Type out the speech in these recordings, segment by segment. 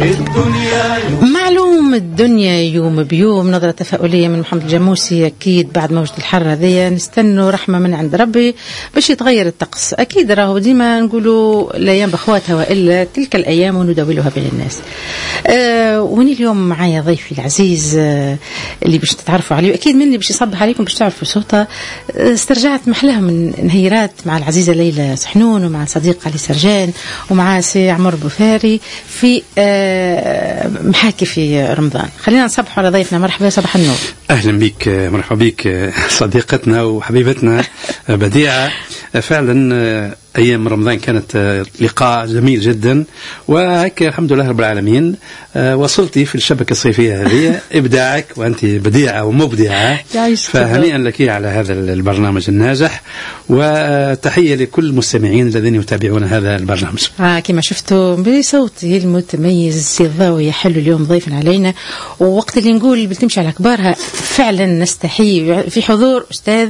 معلوم الدنيا يوم بيوم. نظرة تفاؤلية من محمد الجاموسي. أكيد بعد موجة الحر هذه نستنوا رحمة من عند ربي باش يتغير الطقس. أكيد راهو ديما نقولوا الأيام بأخواتها وإلا تلك الأيام ونداولها بين الناس. وني اليوم معايا ضيفي العزيز اللي باش تتعرفوا عليه، أكيد من اللي باش يصبح عليكم باش تعرفوا صوته. استرجعت محلها من نهيرات مع العزيزة ليلى صحنون ومع صديق علي سرجان ومع سي عمر بوفاري في محاكي في رمضان. خلينا نصبح على ضيفنا. مرحبا، صباح النور. أهلا بك، مرحبا بك صديقتنا وحبيبتنا بديعة. فعلا أيام رمضان كانت لقاء جميل جدا، وهيك الحمد لله رب العالمين وصلتي في الشبكة الصيفية هذه. إبداعك وأنت بديعة ومبدعة، فهنيئا لك على هذا البرنامج الناجح، وتحية لكل المستمعين الذين يتابعون هذا البرنامج. كما شفتوا بصوتي المتميز السي الضاوي يحل اليوم ضيفا علينا، ووقت اللي نقول بتمشي على كبارها فعلا نستحي في حضور أستاذ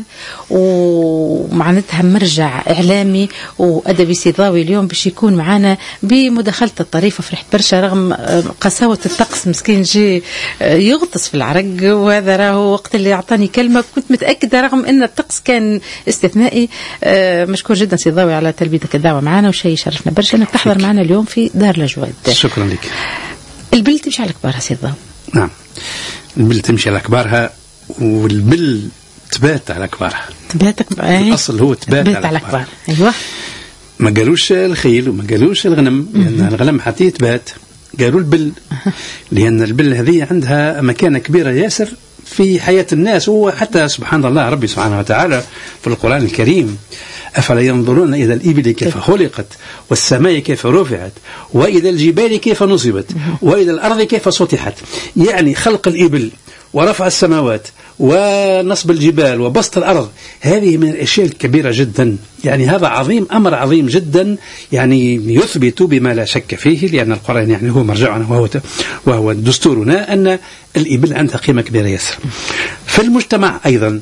ومعناتها مرجع إعلامي وأدبي سي الضاوي اليوم باش يكون معنا بمداخلة الطريفة. فرحت برشا رغم قساوة الطقس، مسكين جي يغطس في العرق، وهذا راهو وقت اللي أعطاني كلمة كنت متأكدة رغم أن الطقس كان استثنائي. مشكور جدا سي الضاوي على تلبيتك الدعوة معنا، وشيء شرفنا برشا أنك تحضر معنا اليوم في دار الأجواد. شكرا لك. البل تمشي على كبارها سي الضاوي. نعم، البل تمشي على كبارها، والبل تبات على كبارها. الأصل هو تبات على كبارها. أيوة، ما قالوش الخيل وما قالوش الغنم، لأن الغنم حتى تبات، قالوا البل، لأن البل هذه عندها مكانة كبيرة ياسر في حياة الناس. وحتى سبحان الله ربي سبحانه وتعالى في القرآن الكريم: أفلا ينظرون إلى الإبل كيف خلقت والسماء كيف رفعت وإلى الجبال كيف نصبت وإلى الأرض كيف سطحت. يعني خلق الإبل ورفع السماوات ونصب الجبال وبسط الأرض، هذه من الأشياء الكبيرة جدا. يعني هذا عظيم، أمر عظيم جدا، يعني يثبت بما لا شك فيه، لأن القرآن يعني هو مرجعنا وهو دستورنا، أن الإبل عندها قيمة كبيرة ياسر في المجتمع. أيضا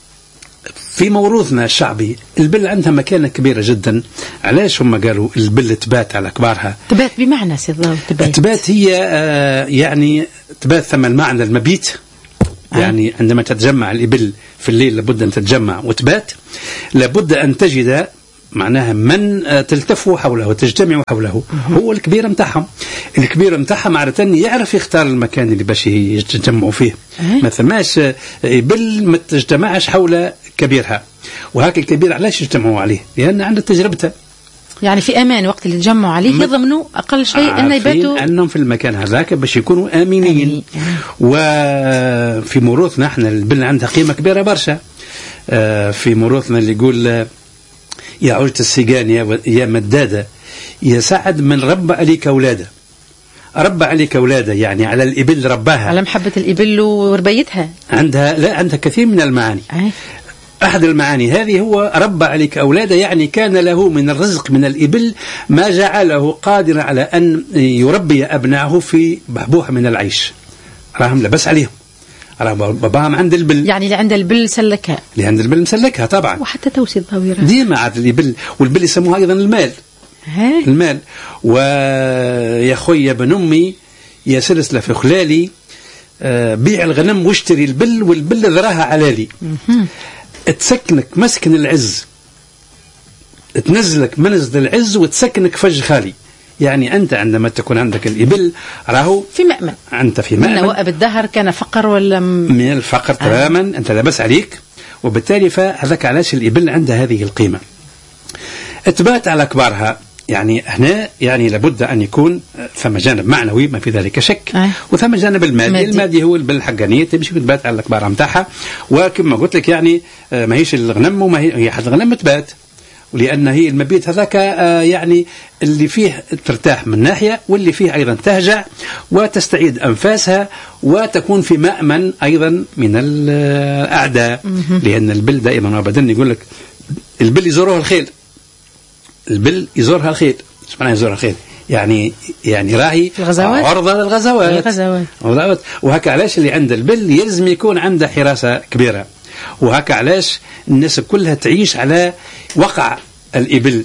في موروثنا الشعبي البل عندها مكانة كبيرة جدا. علاش هم قالوا البل تبات على كبارها؟ تبات بمعنى سيضاو تبات هي يعني تبات ثم المعنى المبيت. يعني عندما تتجمع الإبل في الليل لابد أن تتجمع وتبات، لابد أن تجد معناها من تلتف حوله وتجتمع حوله. هو الكبير متاعهم. الكبير متاعهم عادة يعرف يختار المكان اللي باش يتجمعوا فيه. مثلا ماش إبل ما تجتمعش حول كبيرها، وهكا الكبير علاش يجتمعوا عليه؟ لأن عنده تجربته. يعني في أمان وقت اللي تجمعوا عليه يضمنوا أقل شيء أن يباتوا أنهم في المكان هذاك باش يكونوا آمنين. وفي موروثنا احنا البل عندها قيمة كبيرة برشا. في موروثنا اللي يقول: يا عجة السجان يا مدادة يا سعد من ربى عليك أولاده. ربى عليك أولاده يعني على الإبل رباها، على محبة الإبل وربيتها. عندها كثير من المعاني. أحد المعاني هذه هو ربى عليك أولاده، يعني كان له من الرزق من الإبل ما جعله قادرا على أن يربي أبنائه في بحبوحة من العيش. راهم لبس عليهم، باباهم عند البل، يعني اللي عند البل سلكها، اللي عند البل مسلكها طبعا. وحتى توسي الضويرة ديما عاد الإبل، والبل يسموها أيضا المال. المال. ويا خويا بن أمي يا سلسلة في خلالي، بيع الغنم واشتري البل، والبل ذراها علالي. تسكنك مسكن العز، تنزلك منزل العز وتسكنك فج خالي. يعني أنت عندما تكون عندك الإبل راهو في مأمن، أنت في مأمن. من وقب الدهر كان فقر ولا من الفقر تماما. أنت لبس عليك، وبالتالي فهذاك علاش الإبل عندها هذه القيمة. تبات على كبارها. يعني هنا يعني لابد أن يكون ثم جانب معنوي ما في ذلك شك، وثم جانب المادي. المادي هو البل حقانية، تمشي تبات على الكبار متاعها. وكما قلت لك يعني ما هيش الغنم وما هي حد الغنم تبات، ولأن هي المبيت هذاك يعني اللي فيه ترتاح من ناحية، واللي فيه أيضا تهجع وتستعيد أنفاسها وتكون في مأمن أيضا من الأعداء. لأن البل دائما وابدا يقول لك البل يزوره الخيل. البل يزورها الخيل. ايش معنى يزورها الخيل؟ يعني راهي عرضة للغزوات. وهكا علاش اللي عند البل يلزم يكون عنده حراسة كبيرة. وهكا علاش الناس كلها تعيش على وقع الإبل.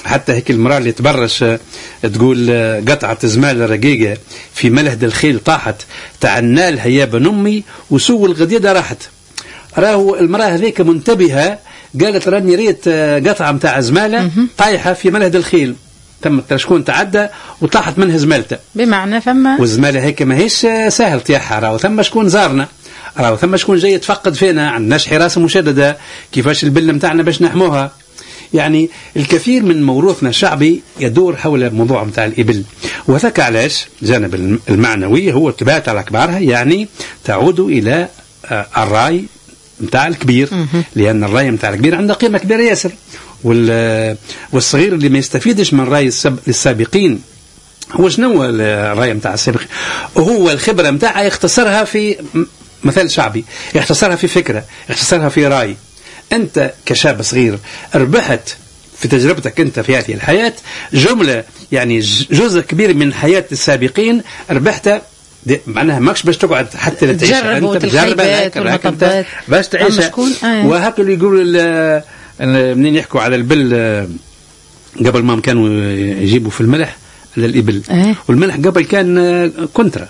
حتى هيك المرأة اللي تبرش تقول قطعة زمالة رقيقة في ملهد الخيل طاحت تعنالها يا بن أمي وسوء الغديدة راحت. راهو المرأة هذيك منتبهة، قالت راني ريت قطعة متاع زمالة طايحة في ملهد الخيل، تم شكون تعدى وطاحت منها زمالته، بمعنى فما والزمالة هيك ما هيش سهل طيحها، راهو ثم شكون زارنا، راهو ثم شكون جاي يتفقد فينا، عندناش حراسة مشددة كيفاش البلة متاعنا باش نحموها. يعني الكثير من موروثنا الشعبي يدور حول الموضوع متاع الإبل، وذاك علاش الجانب المعنوي هو التبات على كبارها، يعني تعود إلى الراي متاع الكبير، لأن الراي متاع الكبير عنده قيمة كبيرة ياسر، والصغير اللي ما يستفيدش من راي السابقين هو شنو الراي متاع السابقين؟ هو الخبرة متاعها يختصرها في مثال شعبي، يختصرها في فكرة، يختصرها في راي. أنت كشاب صغير ربحت في تجربتك أنت في هذه الحياة جملة، يعني جزء كبير من حياة السابقين ربحتها، معناها ماكش باش تقعد حتى لا تعيشها أنت، تجربها والمطبات باش تعيشها. وهكذا اللي يقولوا منين يحكوا على البل قبل ما كانوا يجيبوا في الملح للإبل، والملح قبل كان كونترا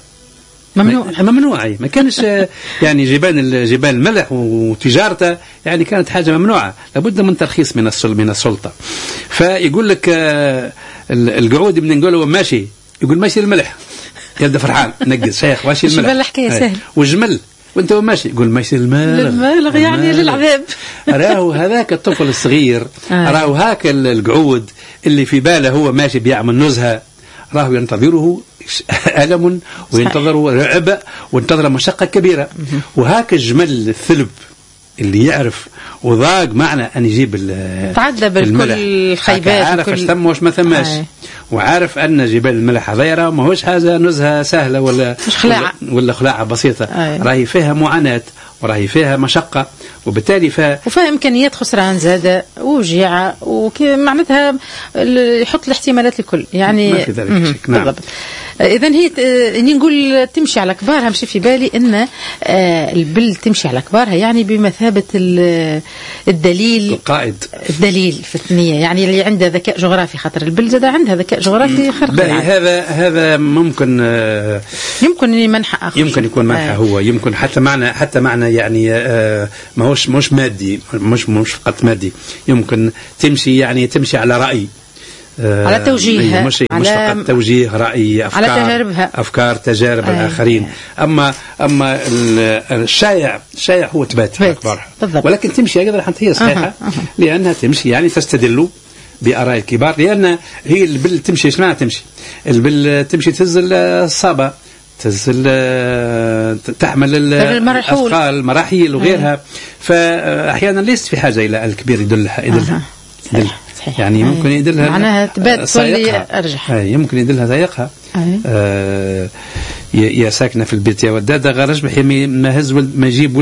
ممنوع ما كانش يعني جبال الملح وتجارته يعني كانت حاجة ممنوعة، لابد من ترخيص من السلطة. فيقول لك القعود من نقوله ماشي، يقول ماشي الملح، يبدأ فرحان نقص شيخ ماشي الملح، الحكاية سهل، والجمل وانت ماشي يقول ماشي المالغ يعني للعذاب. راهو هذاك الطفل الصغير راهو هاك القعود اللي في باله هو ماشي بيعمل نزهة، راهو ينتظره ألم وينتظر رعب وينتظر مشقة كبيرة. وهاك الجمل الثلب اللي يعرف وضاق معنى أن يجيب تعدى بالكل الخيبات، عارف اش ثم وش ما ثماش، وعارف أن جبال الملح هذيرا ما هوش حاجة نزهة سهلة ولا خلاعة بسيطة، راهي فيها معاناة وراهي فيها مشقة، وبالتالي وفيها إمكانيات خسران زادة وجيعة، معناتها يحط الاحتمالات الكل يعني ما في ذلك شك. نعم. إذن هي نقول تمشي على كبارها، مشي في بالي أن البل تمشي على كبارها يعني بمثابة الدليل، القائد، الدليل في الثنية، يعني اللي عنده ذكاء جغرافي، خاطر البل زاد عندها ذكاء جغرافي خارق. هذا ممكن منحى آخر، يمكن يكون منحى هو، يمكن حتى معنى يعني ما هوش مش مادي، مش فقط مادي، يمكن تمشي على رأي، على توجيه، مش فقط توجيه، رأي، أفكار تجارب الآخرين. أما الشائع هو تبات أكبرها، ولكن تمشي أيضا حتى هي صحيحة، لأنها تمشي يعني تستدل بآراء الكبار، لأن هي البل تمشي اسمها تمشي البل تمشي تهز الصابة، تحمل الأثقال، المراحيل وغيرها، فأحيانا ليست في حاجة إلى الكبير يدلها. يعني ممكن يدلها معناها تبات تولي أرجح، يمكن يدلها ضيقها. يا ساكنة في البيت يا ودادة غرج بحي ما هز ما يجيب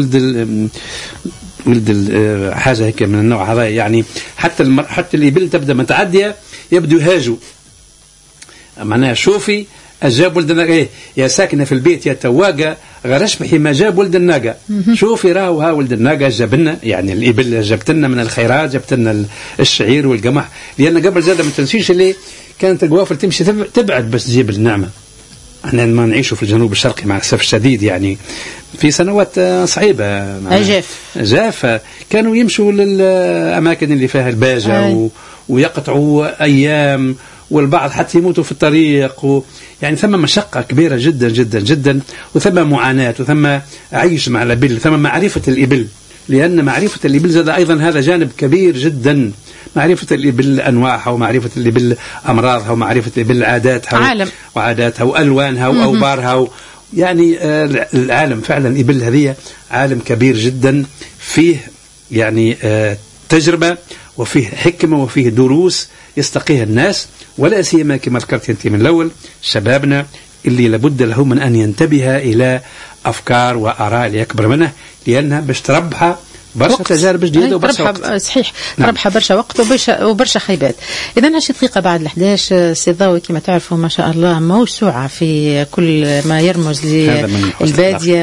ولد حاجة هيك من النوع هذا، يعني حتى الإبل تبدأ متعدية يبدو يهاجوا، معناها شوفي أجاب ولد الناقة، يا ساكنة في البيت يا تواقة غرش بحي ما جاب ولد الناقة، شوفي راهو ها ولد الناقة جابلنا، يعني الإبل جابتنا من الخيرات، جابتنا الشعير والقمح، لأن قبل زاد ما تنسيش اللي كانت القوافل تمشي تبعد بس تجيب النعمة. احنا ما نعيشوا في الجنوب الشرقي مع الأسف الشديد، يعني في سنوات صعيبة جافة كانوا يمشوا للأماكن اللي فيها الباجة ويقطعوا أيام، والبعض حتى يموتوا في الطريق، يعني ثم مشقة كبيرة جدا جدا جدا، وثم معاناة، وثم عيش مع الإبل، ثم معرفة الإبل، لأن معرفة الإبل زاد أيضا هذا جانب كبير جدا، معرفة الإبل أنواعها، ومعرفة الإبل أمراضها، ومعرفة الإبل عاداتها وعاداتها وألوانها وأوبارها، يعني العالم فعلا الإبل هذه عالم كبير جدا، فيه يعني تجربة، وفيه حكمة، وفيه دروس يستقيها الناس، ولا سيما كما ذكرت أنت من الأول شبابنا اللي لابد له من أن ينتبه إلى أفكار وآراء اللي يكبر منه، لأنها باش تربحها برشا تجارب جديده وبرشا وقت. صحيح. نعم. ربحها برشا وقت وبرشا خيبات. اذا 20 دقيقه بعد 11 سيضاوي كما تعرفوا ما شاء الله موسوعه في كل ما يرمز للباديه،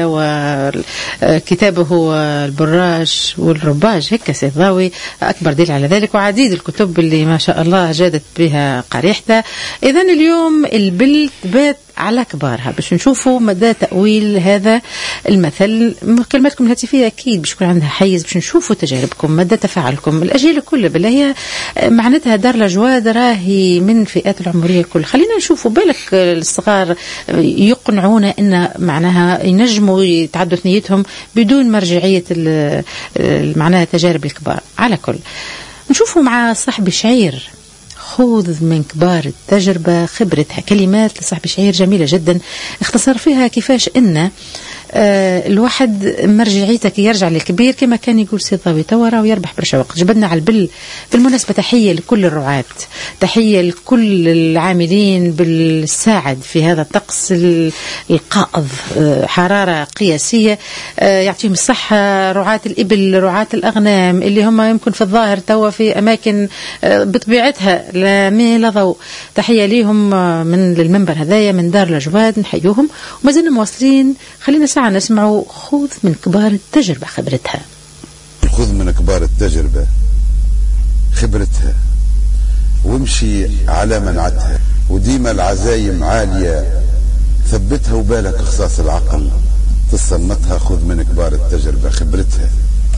وكتابه البراج والرباج هيك سيضاوي اكبر دليل على ذلك، وعديد الكتب اللي ما شاء الله جادت بها قريحته. اذا اليوم البل بات على كبارها باش نشوفوا مدى تأويل هذا المثل. مكالماتكم الهاتفية أكيد باش يكون عندها حيز باش نشوفوا تجاربكم، مدى تفاعلكم. الأجيال كلها بالله هي معناتها دار لجواد راهي من فئات العمرية كل. خلينا نشوفوا بالك الصغار يقنعونا إن معناها ينجموا يتعدوا ثنيتهم بدون مرجعية معناها تجارب الكبار. على كل نشوفوا مع صاحب شعير خذ من كبار التجربة خبرتها. كلمات لصاحب شعير جميلة جدا اختصر فيها كيفاش إن الواحد مرجعيتك يرجع للكبير كما كان يقول سيطاوي تورا ويربح برشا وقت. جبدنا على البل. بالمناسبة تحية لكل الرعاة، تحية لكل العاملين بالساعد في هذا الطقس القائض، حرارة قياسية، يعطيهم الصحة. رعاة الإبل، رعاة الأغنام اللي هم يمكن في الظاهر توا في أماكن بطبيعتها لا ماء لا ضوء، تحية ليهم من المنبر هذايا من دار لجواد، نحيوهم. وما زلنا مواصلين. خلينا ساعة نسمعوا خذ من كبار التجربة خبرتها. خذ من كبار التجربة خبرتها وامشي على منعتها، وديما العزايم عالية ثبتها، وبالك اخصاص العقل تصمتها. خذ من كبار التجربة خبرتها.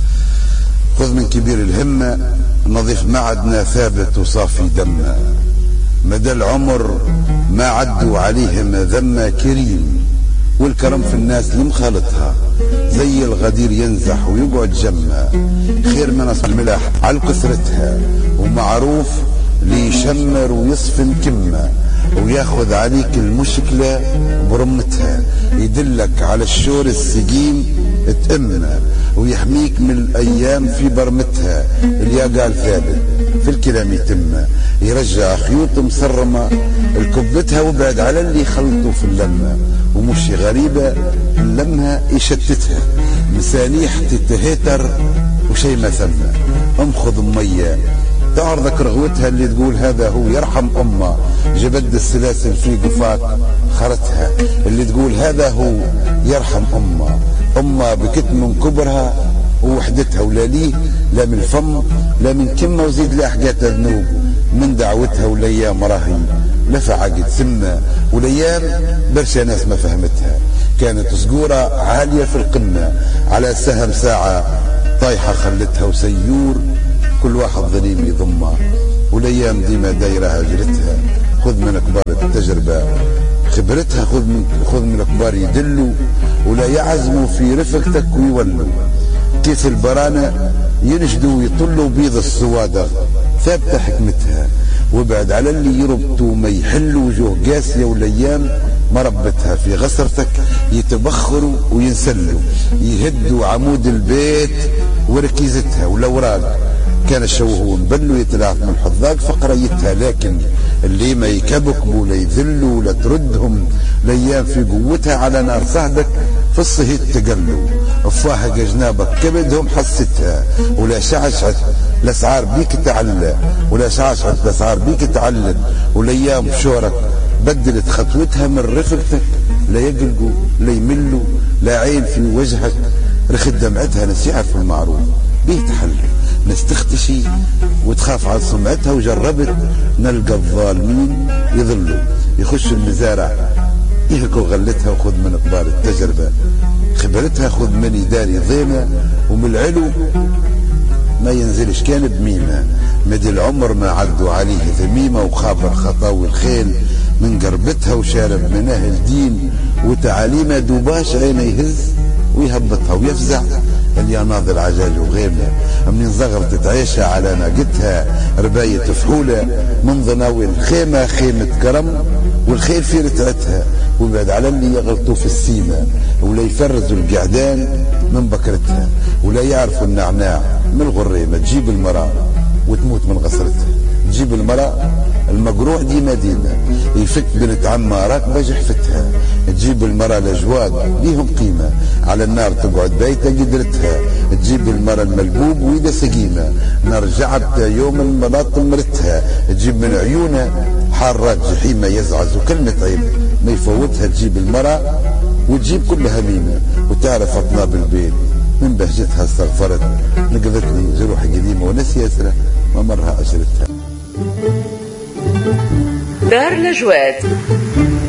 خذ من كبير الهمة نظيف معدنا ثابت وصافي دمه، مدى العمر ما عدوا عليهم ذمة. كريم والكرم في الناس اللي مخالطها، زي الغدير ينزح ويقعد جمه. خير من اصل الملاح على كثرتها، ومعروف ليشمر ويصفن كمه، وياخذ عليك المشكلة برمتها. يدلك على الشور السقيم تأمه، ويحميك من الأيام في برمتها. اللي قال ثابت في الكلام يتمه، يرجع خيوط مسرمة الكبتها، وبعد على اللي خلطوا في اللمة. ومشي غريبة اللمها يشتتها، مسانيح تتهتر وشي ما ثمه. امخذ مية تعرضك رغوتها، اللي تقول هذا هو يرحم أمه. جبد السلاسل في قفاك خرتها، اللي تقول هذا هو يرحم أمه. أمه بكت من كبرها ووحدتها، ولا ليه لا من الفم لا من كمة، وزيد لا حاجات ذنوب من دعوتها. والايام راهي لفع عقد سمة، والايام برشا ناس ما فهمتها. كانت صقورة عالية في القمة، على سهم ساعة طايحة خلتها، وسيور كل واحد ظليم يضمه. والايام ديما دايرة هجرتها. خذ من كبار التجربة خبرتها. خذ من الكبار يدلوا، ولا يعزموا في رفقتك ويولوا. كيس البرانة ينشدوا ويطلوا بيض السوادة، ثابتة حكمتها. وابعد على اللي يربطوا ما يحلوا وجوه قاسية، والايام ما ربتها. في غسرتك يتبخروا وينسلوا، يهدوا عمود البيت وركيزتها. والاوراق كان الشوه نبلوا يتلاف من الحظاق فقريتها. لكن اللي ما يكبكبوا لا يذلوا ولا تردهم، الايام في قوتها. على نار صهدك في الصهيد تقلوا، افاهق جنابك كبدهم حستها. ولا شعشعت الاسعار بيك تعلى، ولا شعشعت الاسعار بيك تعلن. والايام بشورك بدلت خطوتها من رفقتك، لا يقلقوا لا يملوا، لا عين في وجهك رخد دمعتها. نسيعة في المعروف بيه تحل، ناس تختشي وتخاف على سمعتها. وجربت نلقى الظالمين يظلوا، يخش المزارع يهكوا غلتها. وخذ من كبار التجربة خبرتها. خذ من يداري ضيمة، ومن العلو ما ينزلش كان بميمة. مدي العمر ما عدوا عليه ذميمة، وخابر خطاوي الخيل من قربتها. وشارب مناه الدين وتعاليمه، دوباش عينه يهز ويهبطها ويفزع. اللي ناظر عجاج وغيمة منين زغرت تعيشها على ناقتها. رباية فحولة من ضناوي الخيمة، خيمة كرم والخيل في رتعتها. وبعد على اللي يغلطوا في السيمة، ولا يفرزوا القعدان من بكرتها. ولا يعرفوا النعناع من الغريمة، تجيب المرأة وتموت من غسرتها. تجيب المرأة المجروح ديما يفك بنت عمها راكبة جحفتها. تجيب المرأة الأجواد ليهم قيمة، على النار تقعد بايتة قدرتها. تجيب المرأة الملبوب وإذا سقيمة، نرجعت يوم المناط مرتها. تجيب من عيونها حارات جحيمة يزعز وكلمة عيب ما يفوتها. تجيب المرأة وتجيب كلها ميمة، وتعرف أطناب البيت من بهجتها استغفرت. نقذتني جروح قديمة وناس ياسرة ما مرها أجرتها. دار الأجواد.